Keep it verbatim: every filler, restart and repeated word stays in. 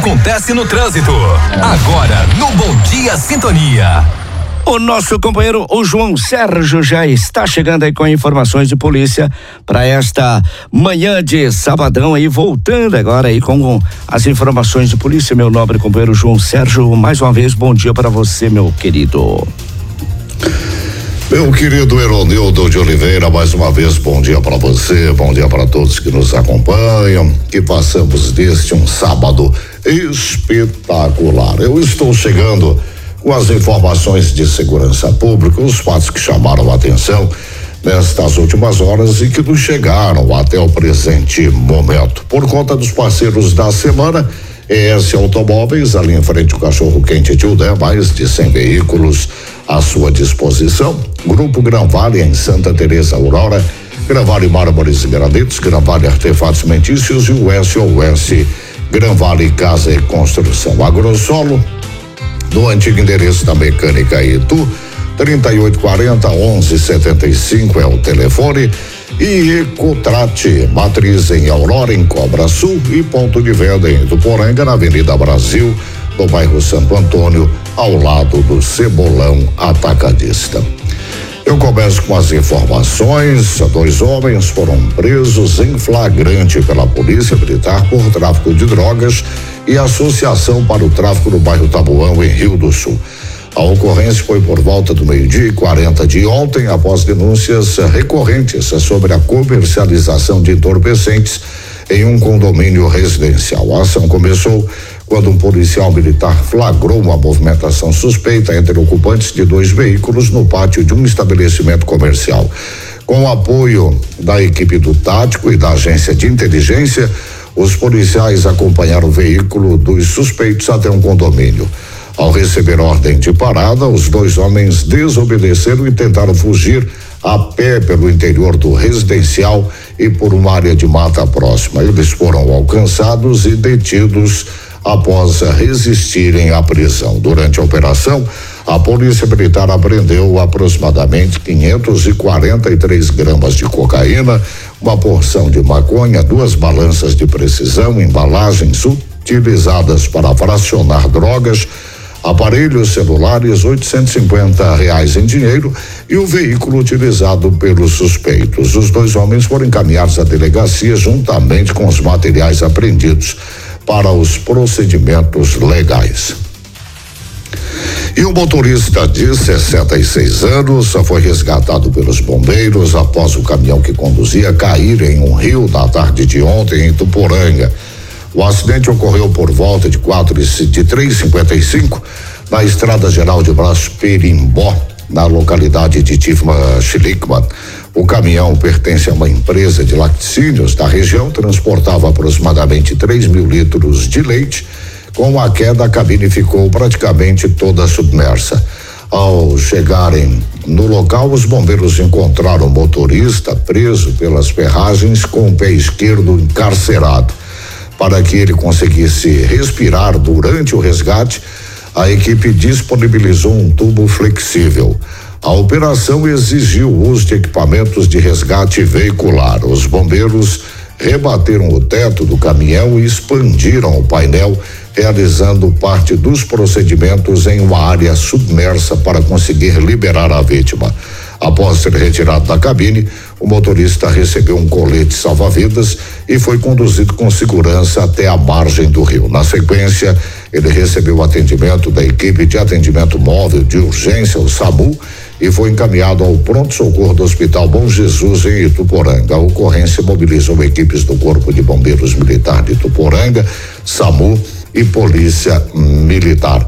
acontece no trânsito. Agora, no Bom Dia Sintonia. O nosso companheiro, o João Sérgio, já está chegando aí com informações de polícia para esta manhã de sabadão aí, voltando agora aí com as informações de polícia, meu nobre companheiro João Sérgio. Mais uma vez, bom dia para você, meu querido. Meu querido Heronildo de Oliveira, mais uma vez, bom dia para você, bom dia para todos que nos acompanham, que passamos deste um sábado espetacular. Eu estou chegando com as informações de segurança pública, os fatos que chamaram a atenção nestas últimas horas e que nos chegaram até o presente momento. Por conta dos parceiros da semana, E S Automóveis, ali em frente ao Cachorro Quente Tildé, mais de cem veículos à sua disposição. Grupo Gran Vale em Santa Teresa Aurora, Gran Vale Mármores e Granitos, Gran Vale Artefatos Mentícios e o S O S Gran Vale Casa e Construção. Agrosolo, no antigo endereço da Mecânica Itu, trinta e oito quarenta, onze setenta e cinco é o telefone. E Ecotrate, matriz em Aurora, em Cobra Sul e ponto de venda em Ituporanga, na Avenida Brasil, no bairro Santo Antônio, ao lado do Cebolão Atacadista. Eu começo com as informações. Dois homens foram presos em flagrante pela Polícia Militar por tráfico de drogas e associação para o tráfico no bairro Taboão, em Rio do Sul. A ocorrência foi por volta do meio-dia e quarenta de ontem, após denúncias recorrentes sobre a comercialização de entorpecentes em um condomínio residencial. A ação começou quando um policial militar flagrou uma movimentação suspeita entre ocupantes de dois veículos no pátio de um estabelecimento comercial. Com o apoio da equipe do Tático e da agência de inteligência, os policiais acompanharam o veículo dos suspeitos até um condomínio. Ao receber ordem de parada, os dois homens desobedeceram e tentaram fugir a pé pelo interior do residencial e por uma área de mata próxima. Eles foram alcançados e detidos após resistirem à prisão. Durante a operação, a Polícia Militar apreendeu aproximadamente quinhentos e quarenta e três gramas de cocaína, uma porção de maconha, duas balanças de precisão, embalagens utilizadas para fracionar drogas, aparelhos celulares, oitocentos e cinquenta reais em dinheiro e o veículo utilizado pelos suspeitos. Os dois homens foram encaminhados à delegacia juntamente com os materiais apreendidos para os procedimentos legais. E o motorista de sessenta e seis anos foi resgatado pelos bombeiros após o caminhão que conduzia cair em um rio na tarde de ontem em Ituporanga. O acidente ocorreu por volta de quatro de três e cinquenta e cinco na Estrada Geral de Brás Perimbó, na localidade de Tifma-Chilicman. O caminhão pertence a uma empresa de laticínios da região, transportava aproximadamente três mil litros de leite. Com a queda, a cabine ficou praticamente toda submersa. Ao chegarem no local, os bombeiros encontraram o motorista preso pelas ferragens com o pé esquerdo encarcerado. Para que ele conseguisse respirar durante o resgate, a equipe disponibilizou um tubo flexível. A operação exigiu o uso de equipamentos de resgate veicular. Os bombeiros rebateram o teto do caminhão e expandiram o painel, realizando parte dos procedimentos em uma área submersa para conseguir liberar a vítima. Após ser retirado da cabine, o motorista recebeu um colete salva-vidas e foi conduzido com segurança até a margem do rio. Na sequência, ele recebeu atendimento da equipe de atendimento móvel de urgência, o SAMU, e foi encaminhado ao pronto-socorro do Hospital Bom Jesus, em Ituporanga. A ocorrência mobilizou equipes do Corpo de Bombeiros Militar de Ituporanga, SAMU e Polícia Militar.